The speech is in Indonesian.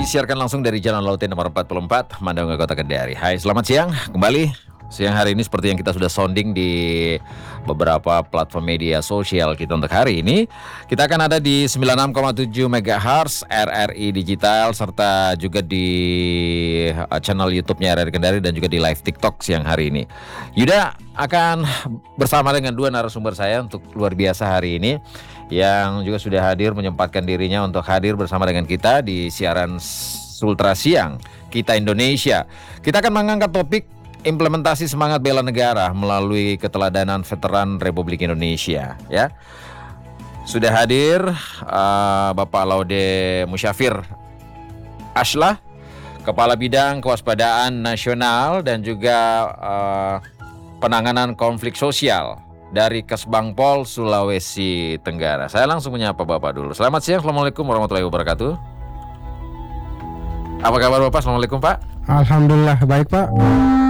disiarkan langsung dari Jalan Lauten nomor 44, Mandalika, Kota Kendari. Hai, selamat siang kembali. Siang hari ini seperti yang kita sudah sounding di beberapa platform media sosial kita untuk hari ini, kita akan ada di 96,7 MHz RRI Digital serta juga di channel YouTube-nya RRI Kendari dan juga di live TikTok siang hari ini. Yuda akan bersama dengan dua narasumber saya untuk luar biasa hari ini yang juga sudah hadir menyempatkan dirinya untuk hadir bersama dengan kita di siaran Sultra Siang Kita Indonesia. Kita akan mengangkat topik implementasi semangat bela negara melalui keteladanan veteran Republik Indonesia. Ya, sudah hadir Bapak Laude Musyafir Ashlah, Kepala Bidang Kewaspadaan Nasional dan juga penanganan konflik sosial dari Kesbangpol Sulawesi Tenggara. Saya langsung menyapa Bapak dulu. Selamat siang, Assalamualaikum warahmatullahi wabarakatuh. Apa kabar Bapak? Assalamualaikum Pak. Alhamdulillah baik Pak.